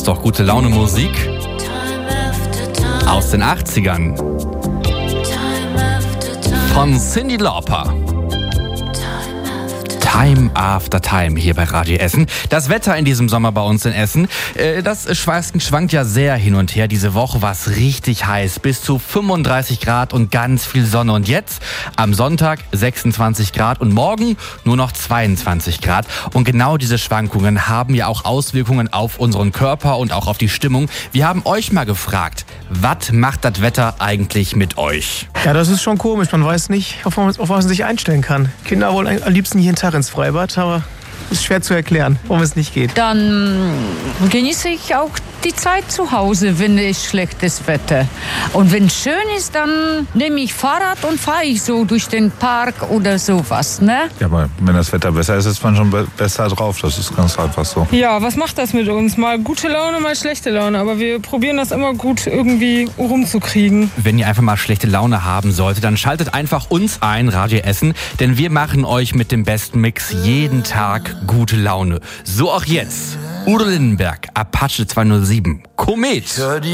ist doch gute Laune Musik aus den 80ern von Cyndi Lauper. Time after Time hier bei Radio Essen. Das Wetter in diesem Sommer bei uns in Essen, das schwankt ja sehr hin und her. Diese Woche war es richtig heiß, bis zu 35 Grad und ganz viel Sonne. Und jetzt am Sonntag 26 Grad und morgen nur noch 22 Grad. Und genau diese Schwankungen haben ja auch Auswirkungen auf unseren Körper und auch auf die Stimmung. Wir haben euch mal gefragt, was macht das Wetter eigentlich mit euch? Ja, das ist schon komisch. Man weiß nicht, auf was man sich einstellen kann. Kinder wollen am liebsten jeden Tag ins Freibad, aber ist schwer zu erklären, warum es nicht geht. Dann genieße ich auch die Zeit zu Hause, wenn es schlechtes Wetter. Und wenn es schön ist, dann nehme ich Fahrrad und fahre ich so durch den Park oder sowas, ne? Ja, aber wenn das Wetter besser ist man schon besser drauf. Das ist ganz einfach so. Ja, was macht das mit uns? Mal gute Laune, mal schlechte Laune. Aber wir probieren das immer gut irgendwie rumzukriegen. Wenn ihr einfach mal schlechte Laune haben solltet, dann schaltet einfach uns ein, Radio Essen, denn wir machen euch mit dem besten Mix jeden Tag gute Laune. So auch jetzt. Udo Lindenberg, Apache 207, Komet.